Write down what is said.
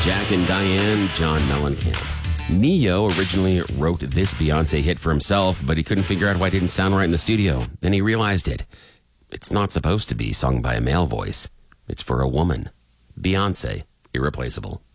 Jack and Diane, John Mellencamp. Neo originally wrote this Beyonce hit for himself, but he couldn't figure out why it didn't sound right in the studio. Then he realized it. It's not supposed to be sung by a male voice. It's for a woman. Beyonce, irreplaceable.